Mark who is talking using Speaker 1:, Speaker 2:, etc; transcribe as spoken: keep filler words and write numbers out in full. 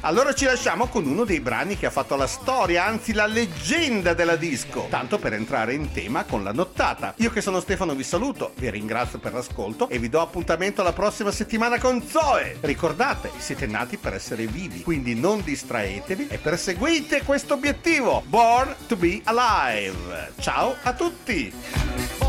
Speaker 1: Allora ci lasciamo con uno dei brani che ha fatto la storia, anzi la leggenda della disco, tanto per entrare in tema con la nottata. Io che sono Stefano vi saluto, vi ringrazio per l'ascolto e vi do appuntamento la prossima settimana con Zoe. Ricordate, siete nati per essere vivi, quindi non distraetevi e perseguite questo obiettivo. Born to be alive. Ciao a tutti!